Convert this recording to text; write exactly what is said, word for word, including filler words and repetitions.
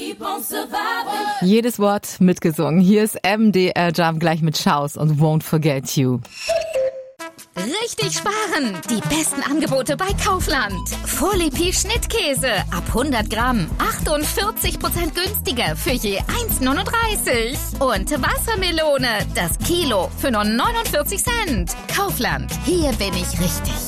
Jedes Wort mitgesungen. Hier ist M D R Jump gleich mit Schaus und Won't Forget You. Richtig sparen! Die besten Angebote bei Kaufland. Fourlipi Schnittkäse ab hundert Gramm. achtundvierzig Prozent günstiger für je eins neununddreißig. Und Wassermelone, das Kilo für nur neunundvierzig Cent. Kaufland, hier bin ich richtig.